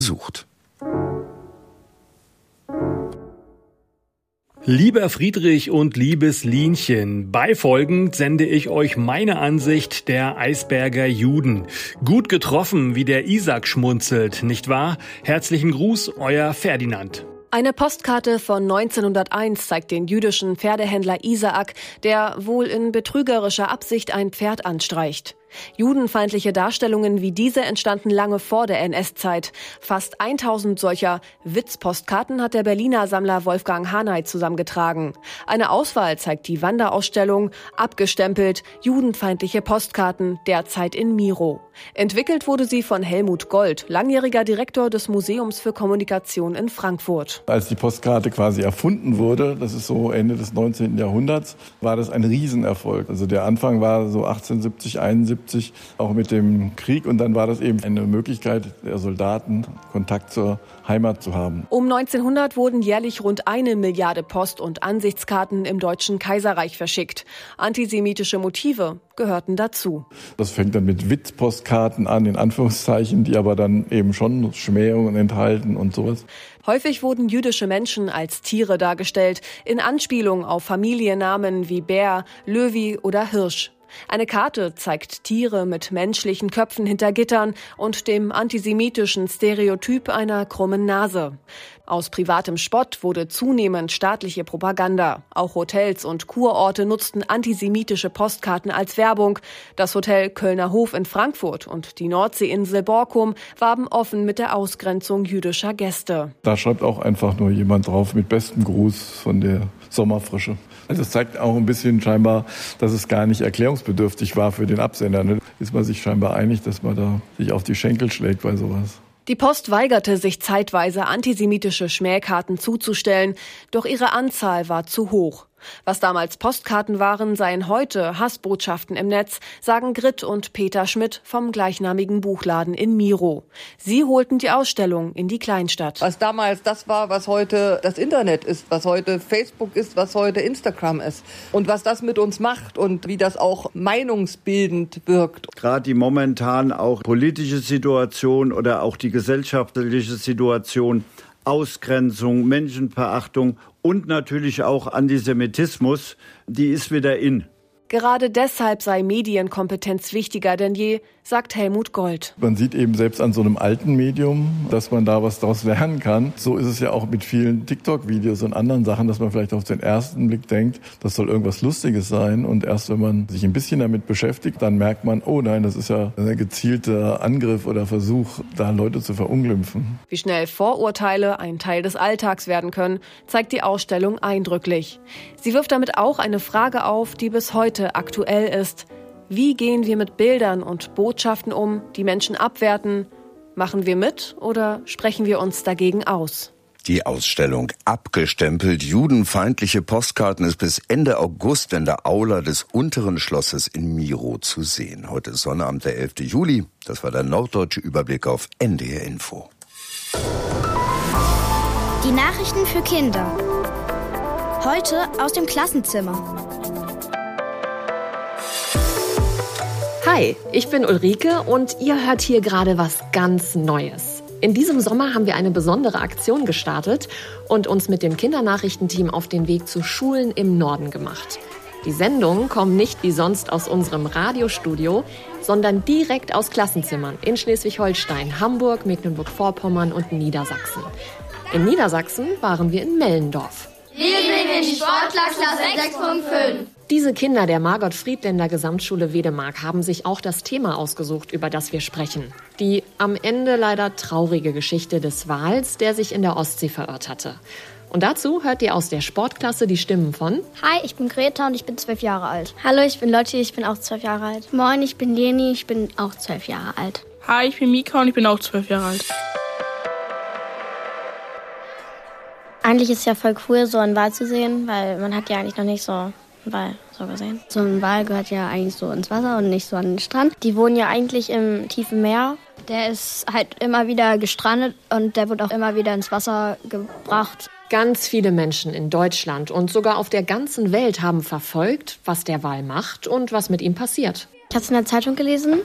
sucht. Lieber Friedrich und liebes Lienchen, beifolgend sende ich euch meine Ansicht der Eisberger Juden. Gut getroffen, wie der Isaac schmunzelt, nicht wahr? Herzlichen Gruß, euer Ferdinand. Eine Postkarte von 1901 zeigt den jüdischen Pferdehändler Isaak, der wohl in betrügerischer Absicht ein Pferd anstreicht. Judenfeindliche Darstellungen wie diese entstanden lange vor der NS-Zeit. Fast 1000 solcher Witzpostkarten hat der Berliner Sammler Wolfgang Hanay zusammengetragen. Eine Auswahl zeigt die Wanderausstellung, abgestempelt, judenfeindliche Postkarten, derzeit in Miro. Entwickelt wurde sie von Helmut Gold, langjähriger Direktor des Museums für Kommunikation in Frankfurt. Als die Postkarte quasi erfunden wurde, das ist so Ende des 19. Jahrhunderts, war das ein Riesenerfolg. Also der Anfang war so 1870, 71, auch mit dem Krieg. Und dann war das eben eine Möglichkeit der Soldaten, Kontakt zur Heimat zu haben. Um 1900 wurden jährlich rund 1 Milliarde Post- und Ansichtskarten im Deutschen Kaiserreich verschickt. Antisemitische Motive gehörten dazu. Das fängt dann mit Witzpostkarten an, in Anführungszeichen, die aber dann eben schon Schmähungen enthalten und sowas. Häufig wurden jüdische Menschen als Tiere dargestellt, in Anspielung auf Familiennamen wie Bär, Löwy oder Hirsch. Eine Karte zeigt Tiere mit menschlichen Köpfen hinter Gittern und dem antisemitischen Stereotyp einer krummen Nase. Aus privatem Spott wurde zunehmend staatliche Propaganda. Auch Hotels und Kurorte nutzten antisemitische Postkarten als Werbung. Das Hotel Kölner Hof in Frankfurt und die Nordseeinsel Borkum warben offen mit der Ausgrenzung jüdischer Gäste. Da schreibt auch einfach nur jemand drauf mit bestem Gruß von der Sommerfrische. Also es zeigt auch ein bisschen scheinbar, dass es gar nicht erklärungsbedürftig war für den Absender. Ist man sich scheinbar einig, dass man da sich auf die Schenkel schlägt bei sowas. Die Post weigerte sich zeitweise, antisemitische Schmähkarten zuzustellen, doch ihre Anzahl war zu hoch. Was damals Postkarten waren, seien heute Hassbotschaften im Netz, sagen Grit und Peter Schmidt vom gleichnamigen Buchladen in Miro. Sie holten die Ausstellung in die Kleinstadt. Was damals das war, was heute das Internet ist, was heute Facebook ist, was heute Instagram ist. Und was das mit uns macht und wie das auch meinungsbildend wirkt. Gerade die momentan auch politische Situation oder auch die gesellschaftliche Situation, Ausgrenzung, Menschenverachtung und natürlich auch Antisemitismus, die ist wieder in. Gerade deshalb sei Medienkompetenz wichtiger denn je, sagt Helmut Gold. Man sieht eben selbst an so einem alten Medium, dass man da was daraus lernen kann. So ist es ja auch mit vielen TikTok-Videos und anderen Sachen, dass man vielleicht auf den ersten Blick denkt, das soll irgendwas Lustiges sein. Und erst wenn man sich ein bisschen damit beschäftigt, dann merkt man, oh nein, das ist ja ein gezielter Angriff oder Versuch, da Leute zu verunglimpfen. Wie schnell Vorurteile ein Teil des Alltags werden können, zeigt die Ausstellung eindrücklich. Sie wirft damit auch eine Frage auf, die bis heute aktuell ist. Wie gehen wir mit Bildern und Botschaften um, die Menschen abwerten? Machen wir mit oder sprechen wir uns dagegen aus? Die Ausstellung Abgestempelt judenfeindliche Postkarten ist bis Ende August in der Aula des Unteren Schlosses in Miro zu sehen. Heute ist Sonnabend, der 11. Juli. Das war der norddeutsche Überblick auf NDR Info. Die Nachrichten für Kinder. Heute aus dem Klassenzimmer. Hi, ich bin Ulrike und ihr hört hier gerade was ganz Neues. In diesem Sommer haben wir eine besondere Aktion gestartet und uns mit dem Kindernachrichtenteam auf den Weg zu Schulen im Norden gemacht. Die Sendungen kommen nicht wie sonst aus unserem Radiostudio, sondern direkt aus Klassenzimmern in Schleswig-Holstein, Hamburg, Mecklenburg-Vorpommern und Niedersachsen. In Niedersachsen waren wir in Mellendorf. Wir bringen die Sportlerklasse 6.5. Diese Kinder der Margot-Friedländer Gesamtschule Wedemark haben sich auch das Thema ausgesucht, über das wir sprechen. Die am Ende leider traurige Geschichte des Wals, der sich in der Ostsee verirrt hatte. Und dazu hört ihr aus der Sportklasse die Stimmen von... Hi, ich bin Greta und ich bin 12 Jahre alt. Hallo, ich bin Lotti, ich bin auch 12 Jahre alt. Moin, ich bin Leni, ich bin auch 12 Jahre alt. Hi, ich bin Mika und ich bin auch 12 Jahre alt. Eigentlich ist es ja voll cool, so einen Wal zu sehen, weil man hat ja eigentlich noch nicht so einen Wal so gesehen. So ein Wal gehört ja eigentlich so ins Wasser und nicht so an den Strand. Die wohnen ja eigentlich im tiefen Meer. Der ist halt immer wieder gestrandet und der wird auch immer wieder ins Wasser gebracht. Ganz viele Menschen in Deutschland und sogar auf der ganzen Welt haben verfolgt, was der Wal macht und was mit ihm passiert. Ich habe es in der Zeitung gelesen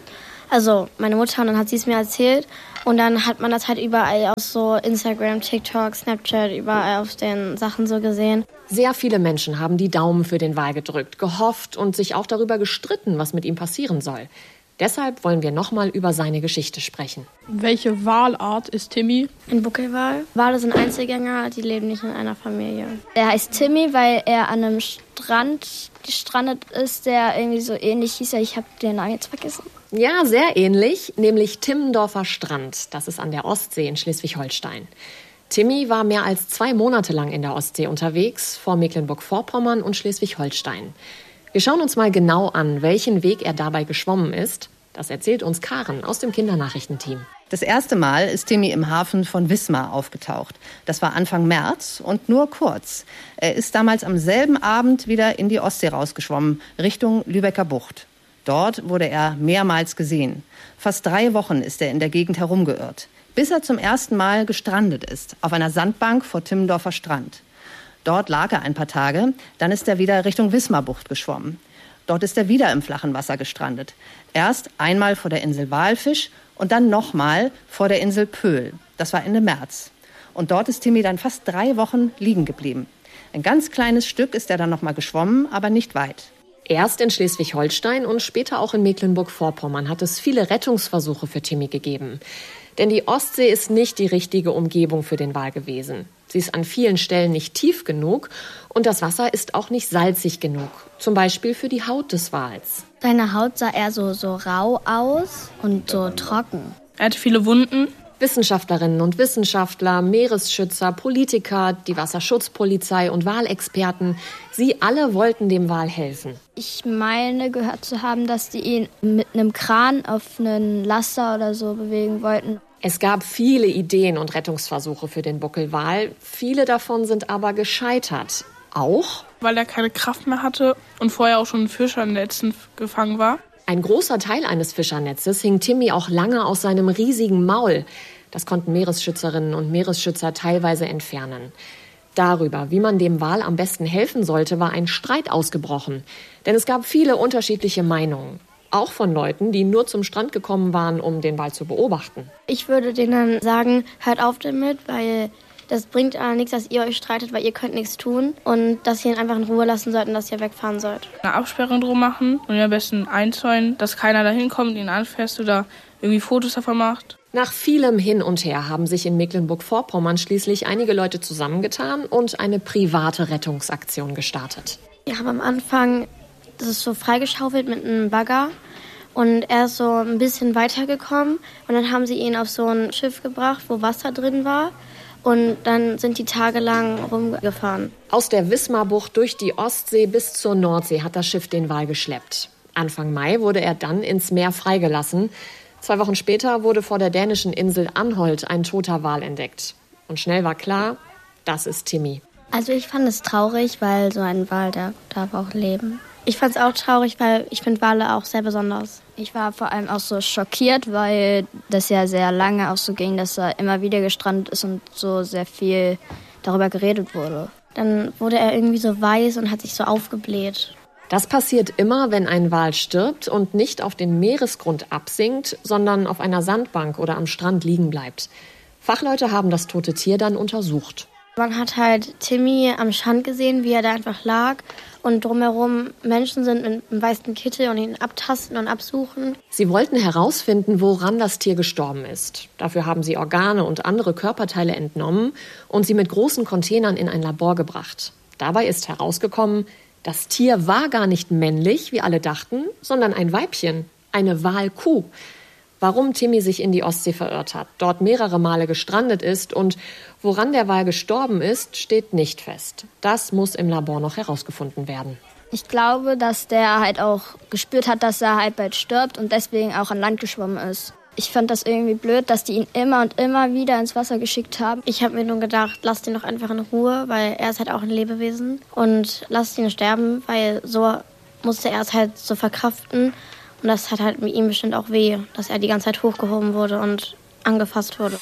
Also meine Mutter, und dann hat sie es mir erzählt. Und dann hat man das halt überall auf so Instagram, TikTok, Snapchat, überall auf den Sachen so gesehen. Sehr viele Menschen haben die Daumen für den Wal gedrückt, gehofft und sich auch darüber gestritten, was mit ihm passieren soll. Deshalb wollen wir nochmal über seine Geschichte sprechen. Welche Walart ist Timmy? Ein Buckelwal. Wale sind Einzelgänger, die leben nicht in einer Familie. Er heißt Timmy, weil er an einem Strand gestrandet ist, der irgendwie so ähnlich hieß. Ich habe den Namen jetzt vergessen. Ja, sehr ähnlich, nämlich Timmendorfer Strand. Das ist an der Ostsee in Schleswig-Holstein. Timmy war mehr als 2 Monate lang in der Ostsee unterwegs, vor Mecklenburg-Vorpommern und Schleswig-Holstein. Wir schauen uns mal genau an, welchen Weg er dabei geschwommen ist. Das erzählt uns Karen aus dem Kindernachrichtenteam. Das erste Mal ist Timmy im Hafen von Wismar aufgetaucht. Das war Anfang März und nur kurz. Er ist damals am selben Abend wieder in die Ostsee rausgeschwommen, Richtung Lübecker Bucht. Dort wurde er mehrmals gesehen. Fast 3 Wochen ist er in der Gegend herumgeirrt, bis er zum ersten Mal gestrandet ist, auf einer Sandbank vor Timmendorfer Strand. Dort lag er ein paar Tage, dann ist er wieder Richtung Wismarbucht geschwommen. Dort ist er wieder im flachen Wasser gestrandet. Erst einmal vor der Insel Walfisch und dann nochmal vor der Insel Pöhl. Das war Ende März. Und dort ist Timmy dann fast 3 Wochen liegen geblieben. Ein ganz kleines Stück ist er dann nochmal geschwommen, aber nicht weit. Erst in Schleswig-Holstein und später auch in Mecklenburg-Vorpommern hat es viele Rettungsversuche für Timmy gegeben. Denn die Ostsee ist nicht die richtige Umgebung für den Wal gewesen. Sie ist an vielen Stellen nicht tief genug und das Wasser ist auch nicht salzig genug. Zum Beispiel für die Haut des Wals. Seine Haut sah eher so rau aus und so trocken. Er hatte viele Wunden. Wissenschaftlerinnen und Wissenschaftler, Meeresschützer, Politiker, die Wasserschutzpolizei und Walexperten, sie alle wollten dem Wal helfen. Ich meine, gehört zu haben, dass die ihn mit einem Kran auf einen Laster oder so bewegen wollten. Es gab viele Ideen und Rettungsversuche für den Buckelwal. Viele davon sind aber gescheitert. Auch weil er keine Kraft mehr hatte und vorher auch schon in Fischernetzen gefangen war. Ein großer Teil eines Fischernetzes hing Timmy auch lange aus seinem riesigen Maul. Das konnten Meeresschützerinnen und Meeresschützer teilweise entfernen. Darüber, wie man dem Wal am besten helfen sollte, war ein Streit ausgebrochen. Denn es gab viele unterschiedliche Meinungen. Auch von Leuten, die nur zum Strand gekommen waren, um den Wal zu beobachten. Ich würde denen sagen, hört auf damit, weil das bringt nichts, dass ihr euch streitet, weil ihr könnt nichts tun. Und dass ihr ihn einfach in Ruhe lassen sollt und dass ihr wegfahren sollt. Eine Absperrung drum machen und ihn am besten einzäunen, dass keiner da hinkommt, ihn anfasst oder irgendwie Fotos davon macht. Nach vielem Hin und Her haben sich in Mecklenburg-Vorpommern schließlich einige Leute zusammengetan und eine private Rettungsaktion gestartet. Wir haben am Anfang das ist so freigeschaufelt mit einem Bagger und er ist so ein bisschen weitergekommen und dann haben sie ihn auf so ein Schiff gebracht, wo Wasser drin war und dann sind die tagelang rumgefahren. Aus der Wismarbucht durch die Ostsee bis zur Nordsee hat das Schiff den Wal geschleppt. Anfang Mai wurde er dann ins Meer freigelassen. 2 Wochen später wurde vor der dänischen Insel Anholt ein toter Wal entdeckt. Und schnell war klar, das ist Timmy. Also ich fand es traurig, weil so ein Wal, der darf auch leben. Ich fand es auch traurig, weil ich finde Wale auch sehr besonders. Ich war vor allem auch so schockiert, weil das ja sehr lange auch so ging, dass er immer wieder gestrandet ist und so sehr viel darüber geredet wurde. Dann wurde er irgendwie so weiß und hat sich so aufgebläht. Das passiert immer, wenn ein Wal stirbt und nicht auf den Meeresgrund absinkt, sondern auf einer Sandbank oder am Strand liegen bleibt. Fachleute haben das tote Tier dann untersucht. Man hat halt Timmy am Strand gesehen, wie er da einfach lag. Und drumherum Menschen sind mit einem weißen Kittel und ihn abtasten und absuchen. Sie wollten herausfinden, woran das Tier gestorben ist. Dafür haben sie Organe und andere Körperteile entnommen und sie mit großen Containern in ein Labor gebracht. Dabei ist herausgekommen, das Tier war gar nicht männlich, wie alle dachten, sondern ein Weibchen, eine Walkuh. Warum Timmy sich in die Ostsee verirrt hat, dort mehrere Male gestrandet ist und woran der Wal gestorben ist, steht nicht fest. Das muss im Labor noch herausgefunden werden. Ich glaube, dass der halt auch gespürt hat, dass er halt bald stirbt und deswegen auch an Land geschwommen ist. Ich fand das irgendwie blöd, dass die ihn immer und immer wieder ins Wasser geschickt haben. Ich habe mir nur gedacht, lasst ihn doch einfach in Ruhe, weil er ist halt auch ein Lebewesen. Und lasst ihn sterben, weil so musste er es halt so verkraften. Und das hat halt mit ihm bestimmt auch weh, dass er die ganze Zeit hochgehoben wurde und angefasst wurde.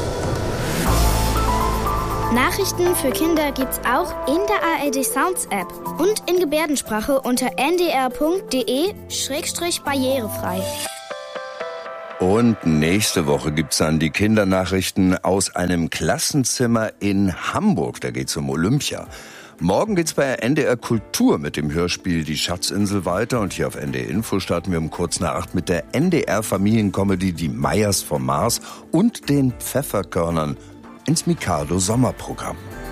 Nachrichten für Kinder gibt's auch in der ARD Sounds App und in Gebärdensprache unter ndr.de/barrierefrei. Und nächste Woche gibt's dann die Kindernachrichten aus einem Klassenzimmer in Hamburg. Da geht's um Olympia. Morgen geht's bei NDR Kultur mit dem Hörspiel Die Schatzinsel weiter. Und hier auf NDR Info starten wir um kurz nach 8 mit der NDR-Familiencomedy Die Meyers vom Mars und den Pfefferkörnern ins Mikado-Sommerprogramm.